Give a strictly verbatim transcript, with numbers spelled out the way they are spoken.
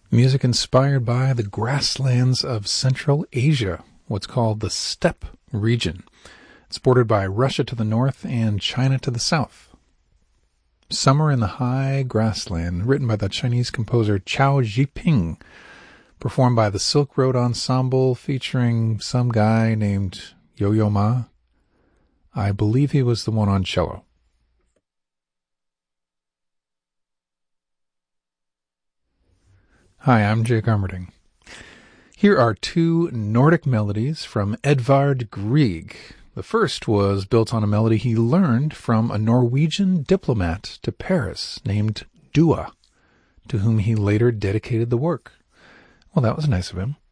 Music inspired by the grasslands of Central Asia, what's called the steppe region. It's bordered by Russia to the north and China to the south. Summer in the High Grassland, written by the Chinese composer Chao Jiping, performed by the Silk Road Ensemble, featuring some guy named Yo-Yo Ma. I believe he was the one on cello. Hi, I'm Jake Armerding. Here are two Nordic melodies from Edvard Grieg. The first was built on a melody he learned from a Norwegian diplomat to Paris named Dua, to whom he later dedicated the work. Well, that was nice of him.